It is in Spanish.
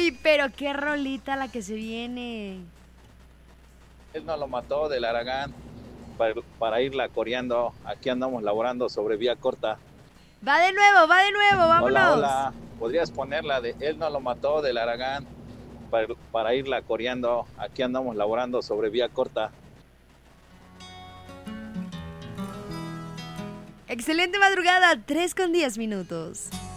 Uy, pero qué rolita la que se viene. Él no lo mató del Aragán para irla coreando. Aquí andamos laborando sobre vía corta. Va de nuevo, Hola, vámonos. hola. ¿Podrías ponerla de Él no lo mató del Aragán para irla coreando? Aquí andamos laborando sobre vía corta. Excelente madrugada, 3:10.